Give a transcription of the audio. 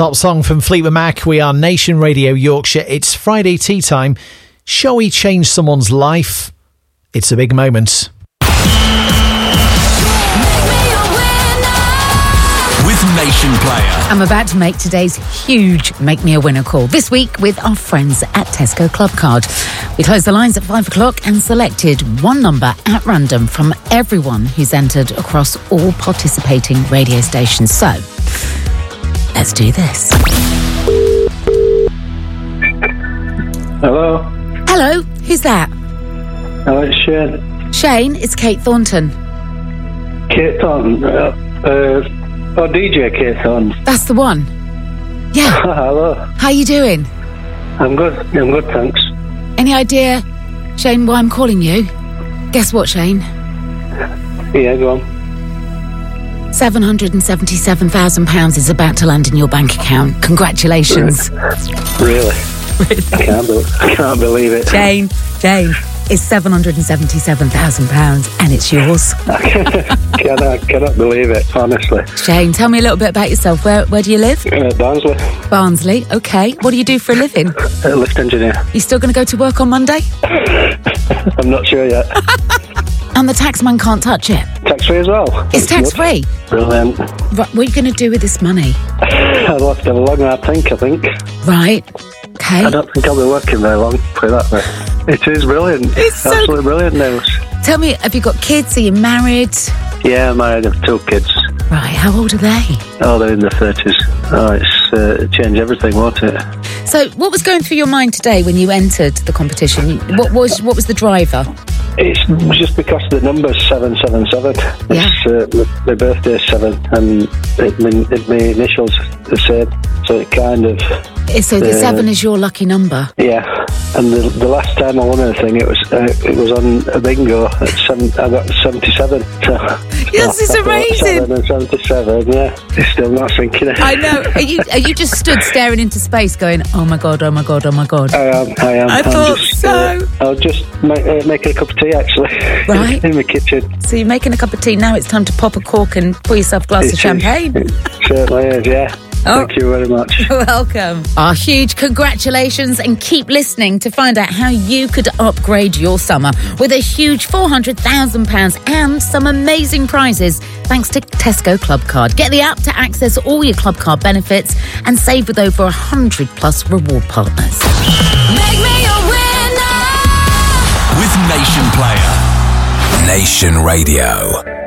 Top song from Fleetwood Mac. We are Nation Radio Yorkshire. It's Friday tea time. Shall we change someone's life? It's a big moment. With Nation Player. I'm about to make today's huge Make Me a Winner call. This week with our friends at Tesco Clubcard. We closed the lines at 5 o'clock and selected one number at random from everyone who's entered across all participating radio stations. So, let's do this. Hello. Hello, who's that? Hello, it's Shane. Shane, it's Kate Thornton. Kate Thornton. DJ Kate Thornton. That's the one. Yeah. Hello. How you doing? I'm good, thanks. Any idea, Shane, why I'm calling you? Guess what, Shane? Yeah, go on. £777,000 is about to land in your bank account. Congratulations. Really? I can't believe it. Jane, it's £777,000 and it's yours. I cannot believe it, honestly. Shane, tell me a little bit about yourself. Where do you live? Barnsley. Barnsley, okay. What do you do for a living? Lift engineer. You still going to go to work on Monday? I'm not sure yet. And the taxman can't touch it? Tax-free as well. It's tax-free? Brilliant. Right, what are you going to do with this money? I'll have to have a long hard think, I think. Right, okay. I don't think I'll be working very long, put it that way. It is brilliant. It's absolutely brilliant news. Tell me, have you got kids? Are you married? Yeah, I'm married. I have 2 kids. Right, how old are they? Oh, they're in their 30s. Oh, it's changed everything, won't it? So, what was going through your mind today when you entered the competition? What was the driver? It's just because the number's 777. Yeah. My birthday's 7, and my initials the same. So it kind of. So the 7 is your lucky number. Yeah, and the last time I won anything, it was on a bingo at 7. I got 77. So Yes, it's amazing. 7 and 77. Yeah, it's still not sinking in. I know. Are you just stood staring into space, going, "Oh my god, oh my god, oh my god"? I am. I thought so. I'll just making a cup of tea, actually. Right. In the kitchen. So you're making a cup of tea now. It's time to pop a cork and pour yourself a glass of champagne. It certainly is. Yeah. Oh. Thank you very much. Welcome. Our huge congratulations, and keep listening to find out how you could upgrade your summer with a huge £400,000 and some amazing prizes thanks to Tesco Clubcard. Get the app to access all your Clubcard benefits and save with over 100 plus reward partners. Make me a winner with Nation Player. Nation Radio.